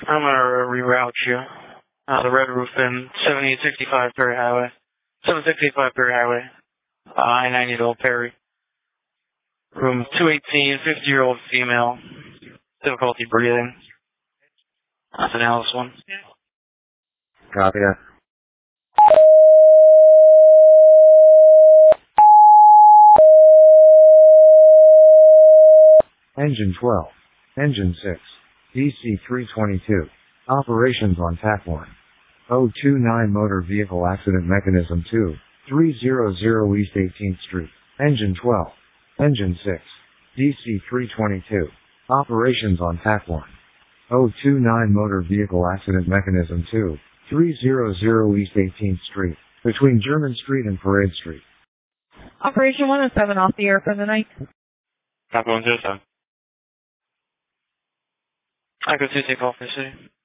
I'm gonna reroute you. The Red Roof in 7865 Perry Highway. 7685 Perry Highway. I-90 Old Perry. Room 218, 50-year-old female. Difficulty breathing. That's an Alice one. Copy that. Engine 12. Engine 6. DC 322. Operations on TAC 1. 029 Motor Vehicle Accident Mechanism 2. 300 East 18th Street. Engine 12. Engine 6. DC 322. Operations on TAC 1. 029 Motor Vehicle Accident Mechanism 2. 300 East 18th Street. Between German Street and Parade Street. Operation 107 off the air for the night. Copy 107. I could see take off the city.